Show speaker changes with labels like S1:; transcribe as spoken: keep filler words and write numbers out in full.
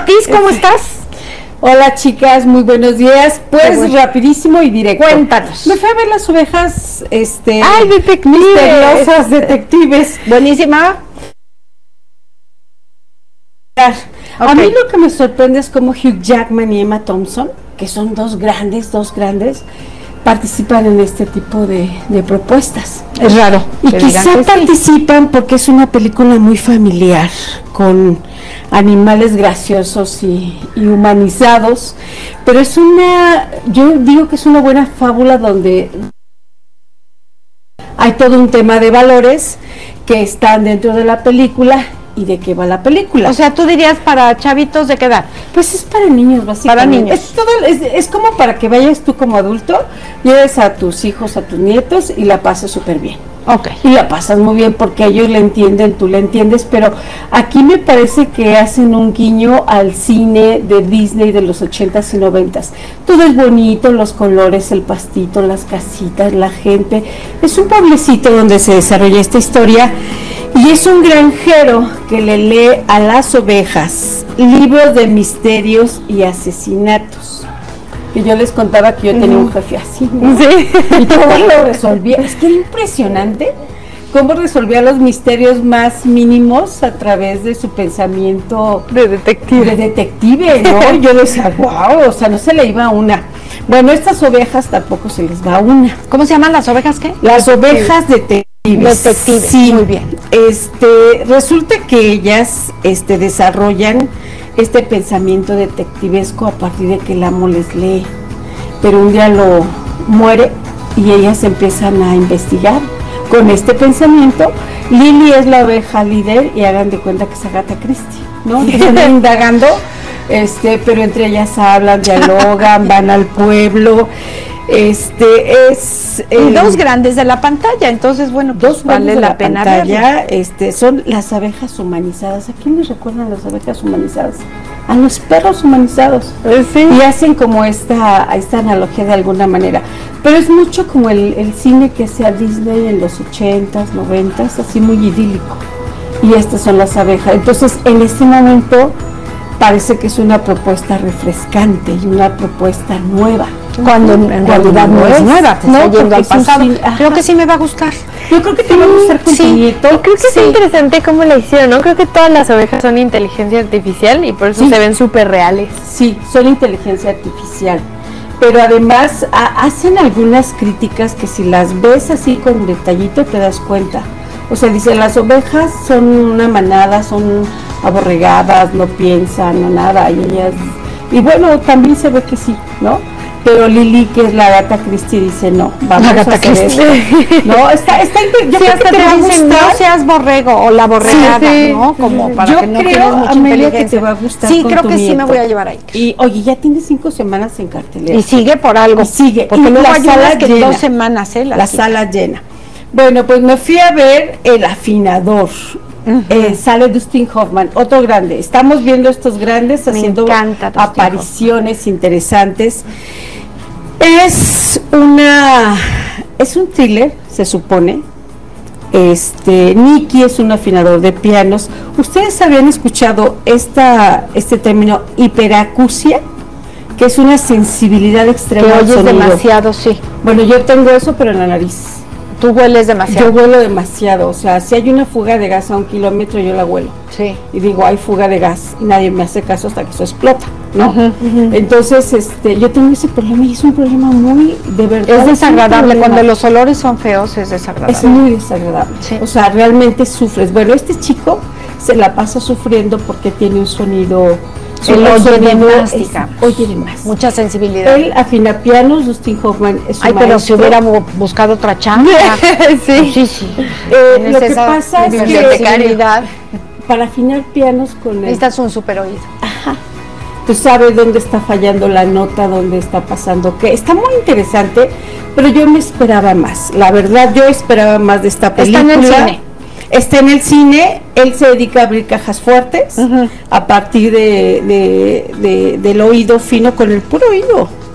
S1: Ortiz, ¿cómo estás?
S2: Hola chicas, muy buenos días. Pues
S1: bueno.
S2: rapidísimo y directo.
S1: Cuéntanos.
S2: Me fui a ver las ovejas, este,
S1: ¡ay, detectives!
S2: misteriosas detectives.
S1: Buenísima.
S2: A
S1: Ok.
S2: mí lo que me sorprende es cómo Hugh Jackman y Emma Thompson, que son dos grandes, dos grandes, participan en este tipo de, de propuestas.
S1: Es raro.
S2: Y
S1: que
S2: quizá
S1: digan que sí.
S2: participan porque es una película muy familiar, con animales graciosos y, y humanizados, pero es una, yo digo que es una buena fábula donde hay todo un tema de valores que están dentro de la película y de qué va la película.
S1: O sea, tú dirías para chavitos de qué edad.
S2: Pues es para niños, básicamente.
S1: Para niños.
S2: Es, todo, es, es como para que vayas tú como adulto, lleves a tus hijos, a tus nietos y la pases súper bien.
S1: Ok.
S2: Y la pasas muy bien porque ellos le entienden, tú le entiendes, pero aquí me parece que hacen un guiño al cine de Disney de los ochentas y noventas. Todo es bonito, los colores, el pastito, las casitas, la gente. Es un pueblecito donde se desarrolla esta historia y es un granjero que le lee a las ovejas libros de misterios y asesinatos. Que yo les contaba que yo tenía un jefe así, ¿no?
S1: Sí.
S2: Y cómo lo resolvía. Es que era impresionante cómo resolvía los misterios más mínimos a través de su pensamiento
S1: De detective.
S2: de detective, ¿no? Yo decía, wow, o sea, no se le iba una. Bueno, estas ovejas tampoco se les va una.
S1: ¿Cómo se llaman las ovejas qué?
S2: Las ovejas detectives.
S1: Detectives,
S2: Sí,
S1: muy bien.
S2: Este, resulta que ellas este, desarrollan este pensamiento detectivesco a partir de que el amo les lee, pero un día lo muere y ellas empiezan a investigar con este pensamiento. Lily es la oveja líder y hagan de cuenta que es Agatha Christie, ¿no? Están indagando, este, pero entre ellas hablan, dialogan, van al pueblo. Este es
S1: Y
S2: eh,
S1: dos grandes de la pantalla, entonces bueno, pues
S2: dos
S1: vale
S2: de
S1: la,
S2: la
S1: pena
S2: pantalla,
S1: verlo.
S2: este, son las abejas humanizadas. ¿A quién les recuerdan las abejas humanizadas? A los perros humanizados.
S1: Sí.
S2: Y hacen como esta, esta analogía de alguna manera. Pero es mucho como el, el cine que hacía Disney en los ochentas, noventas, así muy idílico. Y estas son las abejas. Entonces, en este momento parece que es una propuesta refrescante y una propuesta nueva.
S1: Cuando en realidad no es nueva, te
S2: no,
S1: está yendo
S2: porque
S1: al
S2: es un
S1: pasado.
S2: cine- ajá.
S1: Creo que sí me va a gustar.
S2: Yo creo que te va a gustar con
S1: Sí,
S2: tu nieto.
S3: Y creo que
S2: Sí.
S3: es interesante cómo la hicieron, ¿no? Creo que todas las ovejas son inteligencia artificial y por eso
S2: Sí.
S3: se ven súper reales.
S2: Sí, son inteligencia artificial, pero además a, hacen algunas críticas que si las ves así con detallito te das cuenta. O sea, dicen, las ovejas son una manada, son aborregadas, no piensan, no nada, y ellas, y bueno, también se ve que sí, ¿no? Pero Lily, que es la Agatha Christie, dice, no, vamos
S1: Agatha
S2: a hacer
S1: Christie.
S2: esto. No, está, está, inter- yo
S1: Sí,
S2: creo
S1: hasta
S2: que te, va a
S1: dicen,
S2: gustar.
S1: no seas borrego o la borregada,
S3: Sí, sí,
S1: ¿no?
S3: sí,
S1: Como
S3: sí.
S1: para
S2: Yo
S1: que no
S2: creo,
S1: tienes mucha
S2: Amelia, que
S1: inteligencia.
S2: te va a gustar
S1: Sí,
S2: con
S1: creo
S2: tu
S1: que sí me
S2: nieto.
S1: voy a llevar ahí.
S2: Y oye, ya tiene cinco semanas en cartelera.
S1: Y sigue por algo.
S2: Y sigue.
S1: Porque
S2: Y
S1: luego
S2: la
S1: hay unas
S2: sala
S1: que en
S2: llena.
S1: dos semanas, ¿eh?
S2: La
S1: Las
S2: sala llena. Bueno, pues me fui a ver El Afinador.
S1: Ujú.
S2: Eh, sale Dustin Hoffman, otro grande. Estamos viendo estos grandes
S1: Me
S2: haciendo
S1: encanta Dustin
S2: apariciones interesantes. Es una, es un thriller, se supone. Este, Nicky es un afinador de pianos. ¿Ustedes habían escuchado esta, este término hiperacusia? Que es una sensibilidad extrema
S1: Que
S2: al
S1: oyes
S2: sonido.
S1: demasiado, sí.
S2: Bueno, yo tengo eso, pero en la nariz.
S1: Tú hueles demasiado.
S2: Yo huelo demasiado, o sea, si hay una fuga de gas a un kilómetro, yo la huelo.
S1: Sí.
S2: Y digo, hay fuga de gas, y nadie me hace caso hasta que eso explota, ¿no?
S1: Ujú, ujú.
S2: Entonces, este, yo tengo ese problema y es un problema muy, de verdad.
S1: Es
S2: un
S1: desagradable.
S2: problema.
S1: Cuando los olores son feos, es desagradable.
S2: Es muy desagradable.
S1: Sí.
S2: O sea, realmente sufres. Bueno, este chico se la pasa sufriendo porque tiene un sonido. su-
S1: Él
S2: el
S1: oye de
S2: sonido
S1: más,
S2: es-
S1: digamos.
S2: Oye de más.
S1: Mucha sensibilidad.
S2: Él afina pianos, Dustin Hoffman es su
S1: Ay, pero si
S2: maestro.
S1: hubiera bu- buscado otra chamba.
S3: Sí.
S1: Sí, sí.
S2: Eh,
S1: Tienes
S2: lo que
S1: esa
S2: pasa es que
S1: bibliotecaria.
S2: para afinar pianos con el
S1: Necesitas un super oído.
S2: tú sabes dónde está fallando la nota, dónde está pasando qué. Está muy interesante, pero yo me esperaba más. La verdad, yo esperaba más de esta
S1: Está
S2: película.
S1: en el cine.
S2: Está en el cine, él se dedica a abrir cajas fuertes
S1: Ujú.
S2: a partir de, de- de- del oído fino con el puro oído.